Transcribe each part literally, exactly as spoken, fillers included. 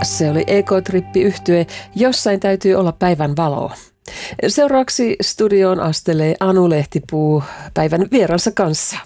Se oli Ekotrippi-yhtye, jossain täytyy olla päivän valoa. Seuraavaksi studioon astelee Anu Lehtipuu päivän vieransa kanssa.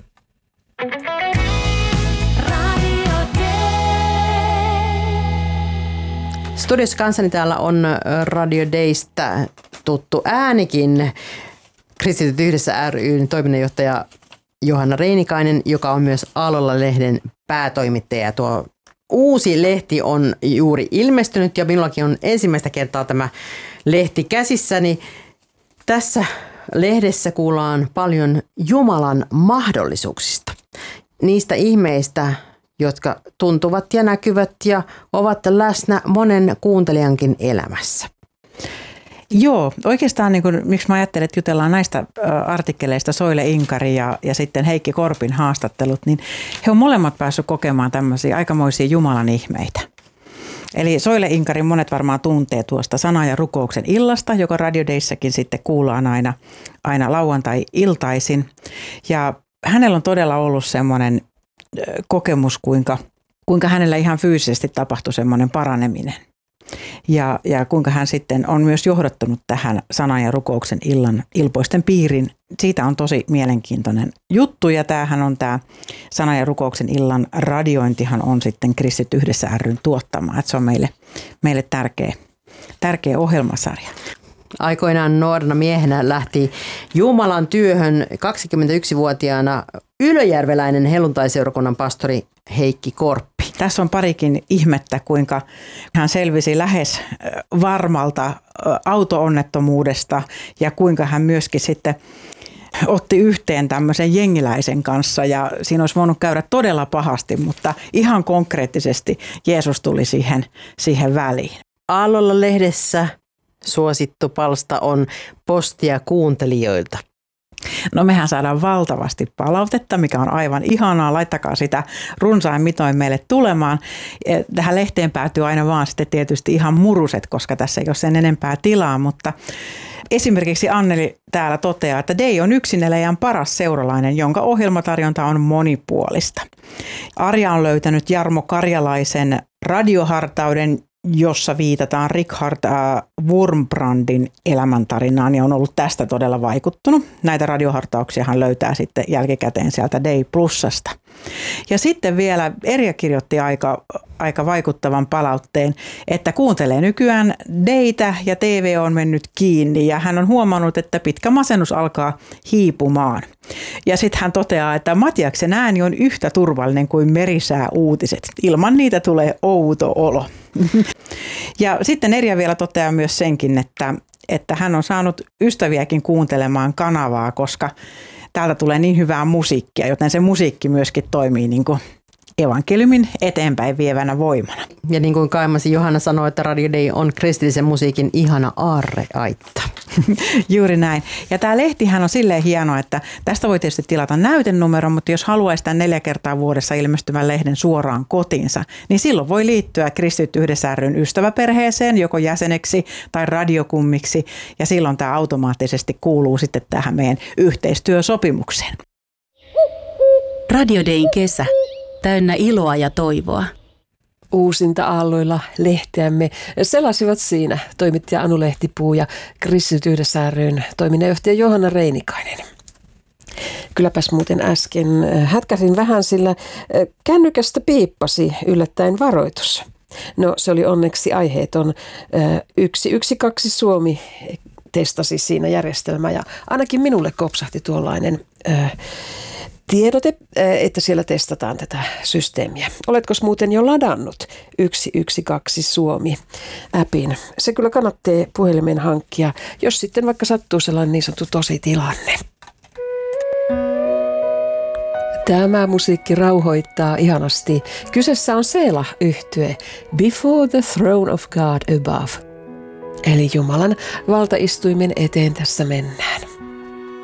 Studiossa kanssani täällä on Radio Daystä tuttu äänikin, Kristityt yhdessä ry:n toiminnanjohtaja Johanna Reinikainen, joka on myös Aallolla-lehden päätoimittaja. Tuo uusi lehti on juuri ilmestynyt ja minullakin on ensimmäistä kertaa tämä lehti käsissäni. Tässä lehdessä kuullaan paljon Jumalan mahdollisuuksista, niistä ihmeistä, jotka tuntuvat ja näkyvät ja ovat läsnä monen kuuntelijankin elämässä. Joo, oikeastaan niin kuin, miksi mä ajattelen, että jutellaan näistä artikkeleista Soile Inkari ja, ja sitten Heikki Korpin haastattelut, niin he on molemmat päässyt kokemaan tämmöisiä aikamoisia Jumalan ihmeitä. Eli Soile Inkari monet varmaan tuntee tuosta Sana ja rukouksen illasta, joka Radio Dayssäkin sitten kuullaan aina, aina lauantai-iltaisin. Ja hänellä on todella ollut semmoinen kokemus, kuinka, kuinka hänellä ihan fyysisesti tapahtui semmoinen paraneminen. Ja, ja kuinka hän sitten on myös johdattunut tähän Sanan ja rukouksen illan ilpoisten piirin. Siitä on tosi mielenkiintoinen juttu ja tämähän on tämä Sanan ja rukouksen illan radiointihan on sitten Kristityt yhdessä ry:n tuottama. Että se on meille, meille tärkeä, tärkeä ohjelmasarja. Aikoinaan nuorena miehenä lähti Jumalan työhön kaksikymmentäyksivuotiaana ylöjärveläinen helluntaiseurakunnan pastori Heikki Korppi. Tässä on parikin ihmettä, kuinka hän selvisi lähes varmalta auto-onnettomuudesta ja kuinka hän myöskin sitten otti yhteen tämmöisen jengiläisen kanssa ja siinä olisi voinut käydä todella pahasti, mutta ihan konkreettisesti Jeesus tuli siihen, siihen väliin. Aallolla-lehdessä suosittu palsta on postia kuuntelijoilta. No mehän saadaan valtavasti palautetta, mikä on aivan ihanaa. Laittakaa sitä runsain mitoin meille tulemaan. Tähän lehteen päätyy aina vaan sitten tietysti ihan muruset, koska tässä ei ole sen enempää tilaa, mutta esimerkiksi Anneli täällä toteaa, että Day on yksinäjän paras seuralainen, jonka ohjelmatarjonta on monipuolista. Arja on löytänyt Jarmo Karjalaisen radiohartauden, jossa viitataan Richard Wurmbrandin elämäntarinaan ja on ollut tästä todella vaikuttunut. Näitä radiohartauksia hän löytää sitten jälkikäteen sieltä Day Plusasta. Ja sitten vielä Erja kirjoitti aika, aika vaikuttavan palautteen, että kuuntelee nykyään Daytä ja T V on mennyt kiinni ja hän on huomannut, että pitkä masennus alkaa hiipumaan. Ja sitten hän toteaa, että Matiaksen ääni on yhtä turvallinen kuin merisää uutiset. Ilman niitä tulee outo olo. Ja sitten Erja vielä toteaa myös senkin, että, että hän on saanut ystäviäkin kuuntelemaan kanavaa, koska täältä tulee niin hyvää musiikkia, joten se musiikki myöskin toimii niin kuin evankeliumin eteenpäin vievänä voimana. Ja niin kuin Kaimasi Johanna sanoi, että Radio Day on kristillisen musiikin ihana aarreaitta. Juuri näin. Ja tämä lehtihän on silleen hieno, että tästä voi tietysti tilata näytenumeron, mutta jos haluaisi tämän neljä kertaa vuodessa ilmestyvän lehden suoraan kotiinsa, niin silloin voi liittyä Kristityt yhdessä ry:n ystäväperheeseen joko jäseneksi tai radiokummiksi ja silloin tämä automaattisesti kuuluu sitten tähän meidän yhteistyösopimukseen. Radio Dayn kesä. Täynnä iloa ja toivoa. Uusinta aalloilla lehteämme selasivat siinä toimittaja Anu Lehtipuu ja Kristityt yhdessä ry:n toiminnanjohtaja Johanna Reinikainen. Kylläpäs muuten äsken hätkäsin vähän, sillä kännykästä piippasi yllättäen varoitus. No se oli onneksi aiheeton. yksi yksi kaksi Suomi testasi siinä järjestelmää ja ainakin minulle kopsahti tuollainen tiedote, että siellä testataan tätä systeemiä. Oletko muuten jo ladannut yksi yksi kaksi Suomi-appin? Se kyllä kannattaa puhelimen hankkia, jos sitten vaikka sattuu sellainen niin sanottu tositilanne. Tämä musiikki rauhoittaa ihanasti. Kyseessä on Selah-yhtye Before the Throne of God Above. Eli Jumalan valtaistuimen eteen tässä mennään.